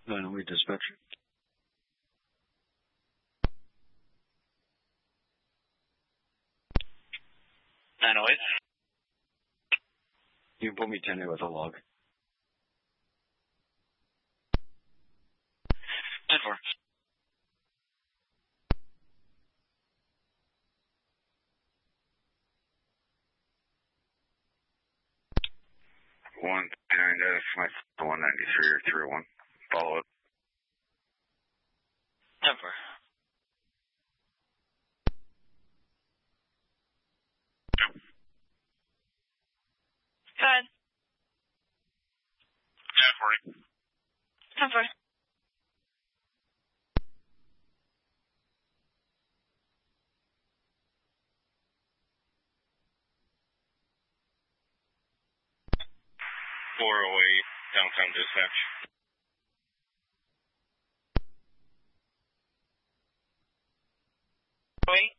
908 dispatch. You can put me 10 with a log. 10-4. One behind us, my 193 or 301. Follow up. 10-4. Go ahead. 10-40. 10-4. Downtown dispatch. Wait.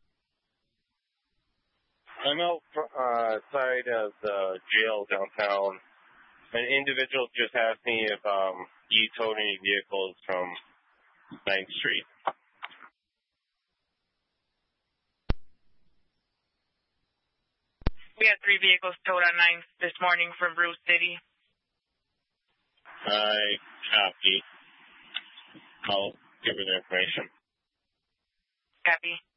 I'm outside of the jail downtown. An individual just asked me if you towed any vehicles from 9th Street. We had 3 vehicles towed on 9th this morning from Bruce City. I copy. I'll give her the information. Copy.